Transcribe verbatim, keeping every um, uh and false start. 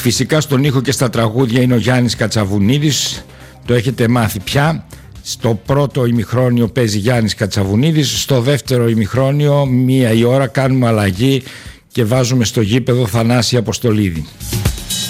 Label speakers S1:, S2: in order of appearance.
S1: Φυσικά στον ήχο και στα τραγούδια είναι ο Γιάννης Κατσαβουνίδης. Το έχετε μάθει πια. Στο πρώτο ημιχρόνιο παίζει Γιάννης Κατσαβουνίδης. Στο δεύτερο ημιχρόνιο, μία η ώρα, κάνουμε αλλαγή και βάζουμε στο γήπεδο Θανάση Αποστολίδη.